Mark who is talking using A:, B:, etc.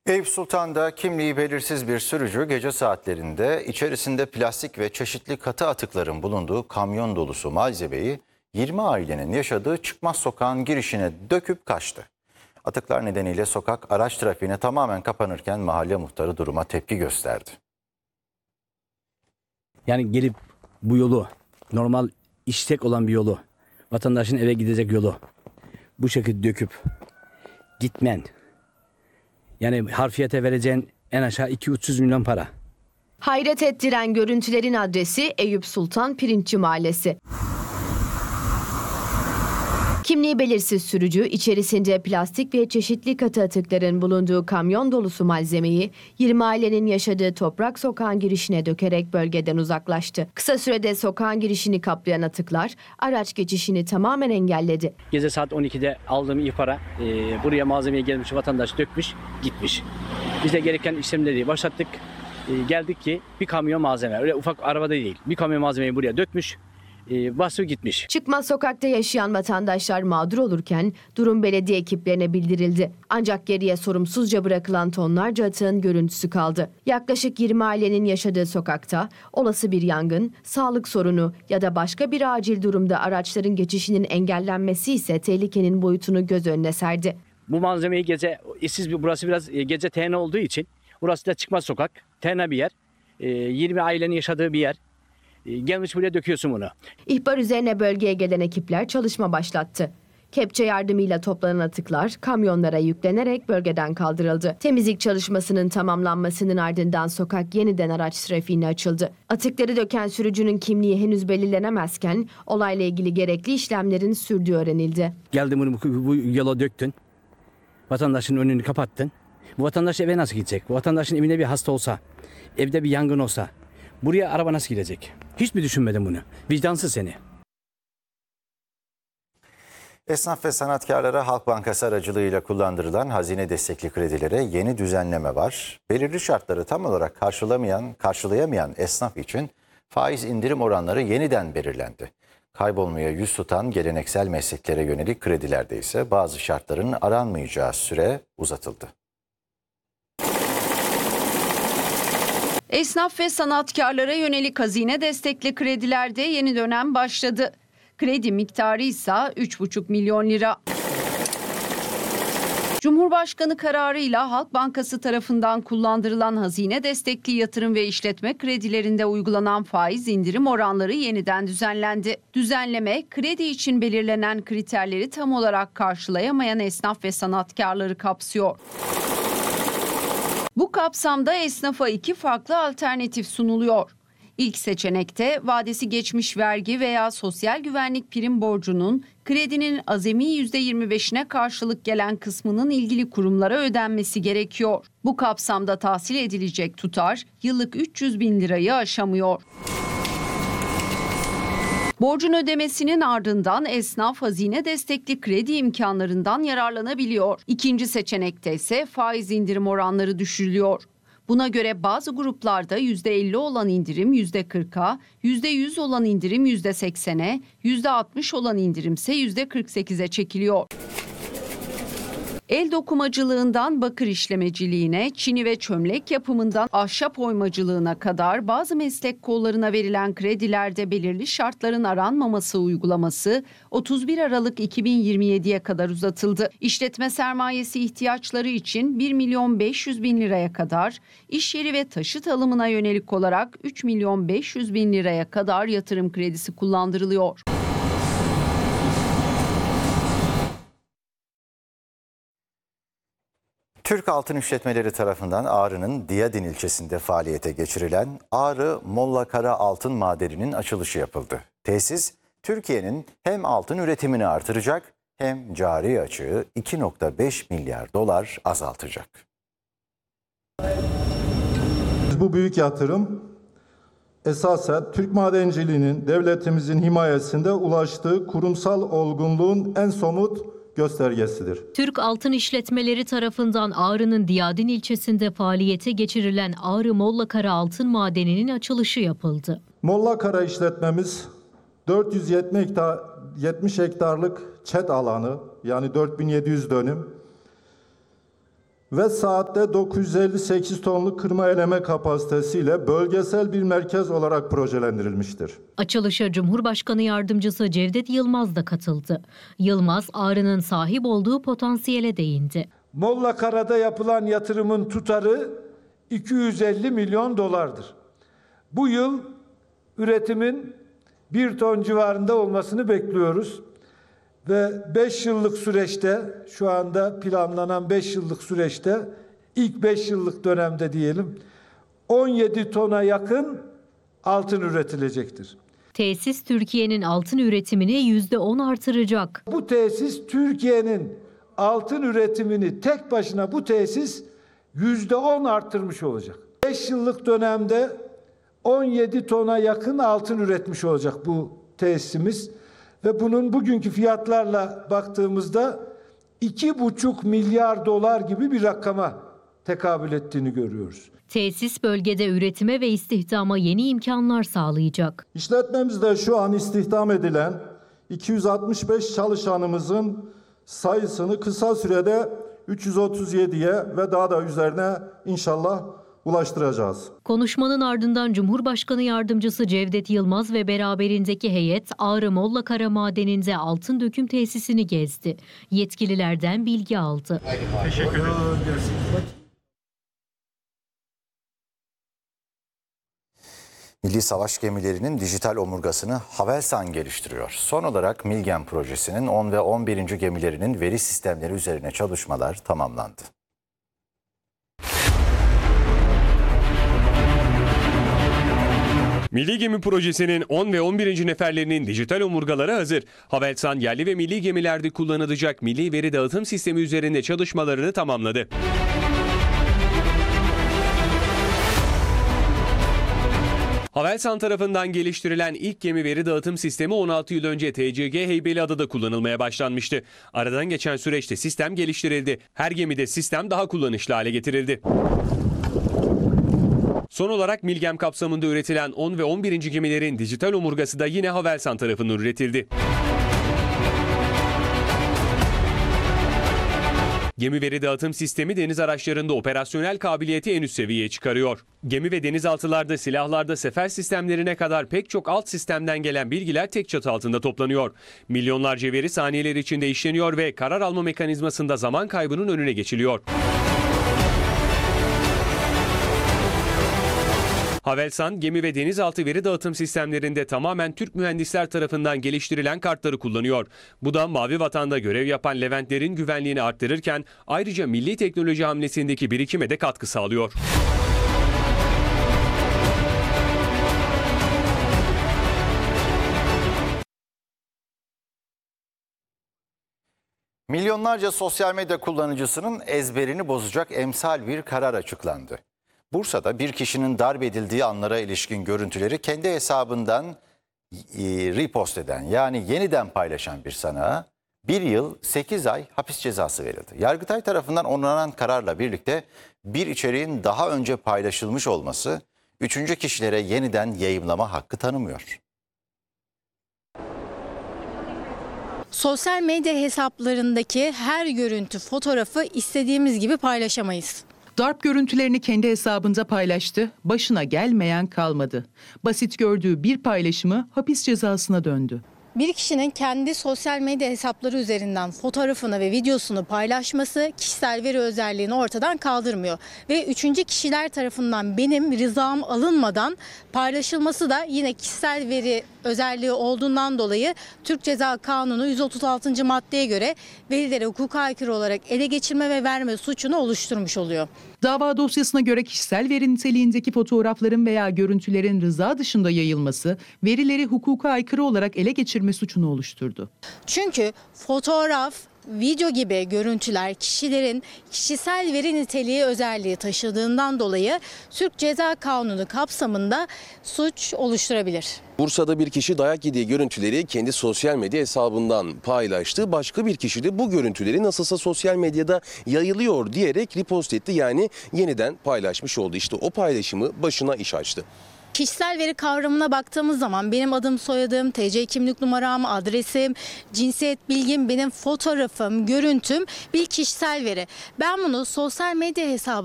A: Eyüp Sultan'da kimliği belirsiz bir sürücü gece saatlerinde içerisinde plastik ve çeşitli katı atıkların bulunduğu kamyon dolusu malzemeyi 20 ailenin yaşadığı çıkmaz sokağın girişine döküp kaçtı. Atıklar nedeniyle sokak araç trafiğine tamamen kapanırken mahalle muhtarı duruma tepki gösterdi.
B: Yani gelip bu yolu, normal işlek olan bir yolu, vatandaşın eve gidecek yolu bu şekilde döküp gitmen, yani harfiyete vereceğin en aşağı 200-300 milyon para.
C: Hayret ettiren görüntülerin adresi Eyüp Sultan Pirinççi Mahallesi. Kimliği belirsiz sürücü içerisinde plastik ve çeşitli katı atıkların bulunduğu kamyon dolusu malzemeyi 20 ailenin yaşadığı Toprak Sokağın girişine dökerek bölgeden uzaklaştı. Kısa sürede sokağın girişini kaplayan atıklar araç geçişini tamamen engelledi.
B: Gece saat 12'de aldığım ihbara buraya malzemeye gelmiş vatandaş dökmüş, gitmiş. Biz de gereken işlemleri başlattık. Geldik ki bir kamyon malzeme, öyle ufak arabada değil, bir kamyon malzemeyi buraya dökmüş. Basıp gitmiş.
C: Çıkmaz sokakta yaşayan vatandaşlar mağdur olurken durum belediye ekiplerine bildirildi. Ancak geriye sorumsuzca bırakılan tonlarca atığın görüntüsü kaldı. Yaklaşık 20 ailenin yaşadığı sokakta olası bir yangın, sağlık sorunu ya da başka bir acil durumda araçların geçişinin engellenmesi ise tehlikenin boyutunu göz önüne serdi.
B: Bu malzemeyi gece, burası biraz gece tehna olduğu için burası da çıkmaz sokak, tehna bir yer. 20 ailenin yaşadığı bir yer. Gelmiş buraya döküyorsun bunu.
C: İhbar üzerine bölgeye gelen ekipler çalışma başlattı. Kepçe yardımıyla toplanan atıklar kamyonlara yüklenerek bölgeden kaldırıldı. Temizlik çalışmasının tamamlanmasının ardından sokak yeniden araç trafiğine açıldı. Atıkları döken sürücünün kimliği henüz belirlenemezken olayla ilgili gerekli işlemlerin sürdüğü öğrenildi.
B: Geldin bunu bu yola döktün. Vatandaşın önünü kapattın. Bu vatandaş eve nasıl gidecek? Bu vatandaşın evinde bir hasta olsa, evde bir yangın olsa buraya araba nasıl gidecek? Hiç mi düşünmedin bunu? Vicdansız seni.
A: Esnaf ve sanatkarlara Halk Bankası aracılığıyla kullandırılan hazine destekli kredilere yeni düzenleme var. Belirli şartları tam olarak karşılayamayan esnaf için faiz indirim oranları yeniden belirlendi. Kaybolmaya yüz tutan geleneksel mesleklere yönelik kredilerde ise bazı şartların aranmayacağı süre uzatıldı.
D: Esnaf ve sanatkarlara yönelik hazine destekli kredilerde yeni dönem başladı. Kredi miktarı ise 3,5 milyon lira. Cumhurbaşkanı kararıyla Halk Bankası tarafından kullandırılan hazine destekli yatırım ve işletme kredilerinde uygulanan faiz indirim oranları yeniden düzenlendi. Düzenleme, kredi için belirlenen kriterleri tam olarak karşılayamayan esnaf ve sanatkarları kapsıyor. Bu kapsamda esnafa 2 farklı alternatif sunuluyor. İlk seçenekte vadesi geçmiş vergi veya sosyal güvenlik prim borcunun kredinin azami %25'ine karşılık gelen kısmının ilgili kurumlara ödenmesi gerekiyor. Bu kapsamda tahsil edilecek tutar yıllık 300 bin lirayı aşamıyor. Borcun ödemesinin ardından esnaf hazine destekli kredi imkanlarından yararlanabiliyor. İkinci seçenekte ise faiz indirim oranları düşürülüyor. Buna göre bazı gruplarda %50 olan indirim %40'a, %100 olan indirim %80'e, %60 olan indirimse %48'e çekiliyor. El dokumacılığından bakır işlemeciliğine, çini ve çömlek yapımından ahşap oymacılığına kadar bazı meslek kollarına verilen kredilerde belirli şartların aranmaması uygulaması 31 Aralık 2027'ye kadar uzatıldı. İşletme sermayesi ihtiyaçları için 1 milyon 500 bin liraya kadar, iş yeri ve taşıt alımına yönelik olarak 3 milyon 500 bin liraya kadar yatırım kredisi kullandırılıyor.
A: Türk Altın İşletmeleri tarafından Ağrı'nın Diyadin ilçesinde faaliyete geçirilen Ağrı Mollakara Altın Madeni'nin açılışı yapıldı. Tesis, Türkiye'nin hem altın üretimini artıracak hem cari açığı 2,5 milyar dolar azaltacak.
E: Bu büyük yatırım esasen Türk madenciliğinin devletimizin himayesinde ulaştığı kurumsal olgunluğun en somut göstergesidir.
F: Türk Altın İşletmeleri tarafından Ağrı'nın Diyadin ilçesinde faaliyete geçirilen Ağrı Mollakara Altın Madeni'nin açılışı yapıldı.
E: Mollakara işletmemiz 470 hektarlık çet alanı, yani 4700 dönüm, ve saatte 958 tonluk kırma eleme kapasitesiyle bölgesel bir merkez olarak projelendirilmiştir.
F: Açılışa Cumhurbaşkanı Yardımcısı Cevdet Yılmaz da katıldı. Yılmaz, Ağrı'nın sahip olduğu potansiyele değindi.
G: Mollakara'da yapılan yatırımın tutarı 250 milyon dolardır. Bu yıl üretimin 1 ton civarında olmasını bekliyoruz. Ve 5 yıllık süreçte, şu anda planlanan 5 yıllık süreçte, ilk 5 yıllık dönemde diyelim, 17 tona yakın altın üretilecektir.
F: Tesis Türkiye'nin altın üretimini %10 artıracak.
G: Bu tesis Türkiye'nin altın üretimini tek başına bu tesis %10 arttırmış olacak. 5 yıllık dönemde 17 tona yakın altın üretmiş olacak bu tesisimiz. Ve bunun bugünkü fiyatlarla baktığımızda 2,5 milyar dolar gibi bir rakama tekabül ettiğini görüyoruz.
F: Tesis bölgede üretime ve istihdama yeni imkanlar sağlayacak.
E: İşletmemizde şu an istihdam edilen 265 çalışanımızın sayısını kısa sürede 337'ye ve daha da üzerine inşallah ulaştıracağız.
F: Konuşmanın ardından Cumhurbaşkanı Yardımcısı Cevdet Yılmaz ve beraberindeki heyet Ağrı Mollakara Madeni'nde altın döküm tesisini gezdi. Yetkililerden bilgi aldı.
H: Teşekkür ederim.
A: Milli Savaş Gemilerinin dijital omurgasını Havelsan geliştiriyor. Son olarak Milgem projesinin 10 ve 11. gemilerinin veri sistemleri üzerine çalışmalar tamamlandı.
I: Milli Gemi Projesi'nin 10 ve 11. neferlerinin dijital omurgaları hazır. Havelsan yerli ve milli gemilerde kullanılacak milli veri dağıtım sistemi üzerinde çalışmalarını tamamladı. Havelsan tarafından geliştirilen ilk gemi veri dağıtım sistemi 16 yıl önce TCG Heybeliada'da kullanılmaya başlanmıştı. Aradan geçen süreçte sistem geliştirildi. Her gemide sistem daha kullanışlı hale getirildi. Son olarak Milgem kapsamında üretilen 10 ve 11. gemilerin dijital omurgası da yine Havelsan tarafından üretildi. Gemi veri dağıtım sistemi deniz araçlarında operasyonel kabiliyeti en üst seviyeye çıkarıyor. Gemi ve denizaltılarda, silahlarda, sefer sistemlerine kadar pek çok alt sistemden gelen bilgiler tek çatı altında toplanıyor. Milyonlarca veri saniyeler içinde işleniyor ve karar alma mekanizmasında zaman kaybının önüne geçiliyor. Havelsan, gemi ve denizaltı veri dağıtım sistemlerinde tamamen Türk mühendisler tarafından geliştirilen kartları kullanıyor. Bu da Mavi Vatan'da görev yapan Leventlerin güvenliğini arttırırken ayrıca milli teknoloji hamlesindeki birikime de katkı sağlıyor.
A: Milyonlarca sosyal medya kullanıcısının ezberini bozacak emsal bir karar açıklandı. Bursa'da bir kişinin darp edildiği anlara ilişkin görüntüleri kendi hesabından repost eden, yani yeniden paylaşan bir sanığa 1 yıl 8 ay hapis cezası verildi. Yargıtay tarafından onaylanan kararla birlikte bir içeriğin daha önce paylaşılmış olması 3. kişilere yeniden yayımlama hakkı tanımıyor.
J: Sosyal medya hesaplarındaki her görüntü, fotoğrafı istediğimiz gibi paylaşamayız.
K: Darp görüntülerini kendi hesabında paylaştı, başına gelmeyen kalmadı. Basit gördüğü bir paylaşımı hapis cezasına döndü.
J: Bir kişinin kendi sosyal medya hesapları üzerinden fotoğrafını ve videosunu paylaşması kişisel veri özelliğini ortadan kaldırmıyor. Ve 3. kişiler tarafından benim rızam alınmadan paylaşılması da yine kişisel veri özelliği olduğundan dolayı Türk Ceza Kanunu 136. maddeye göre verileri hukuka aykırı olarak ele geçirme ve verme suçunu oluşturmuş oluyor.
K: Dava dosyasına göre kişisel veri niteliğindeki fotoğrafların veya görüntülerin rıza dışında yayılması, verileri hukuka aykırı olarak ele geçirme suçunu oluşturdu.
J: Çünkü fotoğraf, video gibi görüntüler kişilerin kişisel veri niteliği özelliği taşıdığından dolayı Türk Ceza Kanunu kapsamında suç oluşturabilir.
L: Bursa'da bir kişi dayak yediği görüntüleri kendi sosyal medya hesabından paylaştı. Başka bir kişi de bu görüntüleri nasılsa sosyal medyada yayılıyor diyerek repost etti, yani yeniden paylaşmış oldu. İşte o paylaşımı başına iş açtı.
J: kişisel veri kavramına baktığımız zaman benim adım, soyadım, TC kimlik numaram, adresim, cinsiyet bilgim, benim fotoğrafım, görüntüm bir kişisel veri. Ben bunu sosyal medya hesabı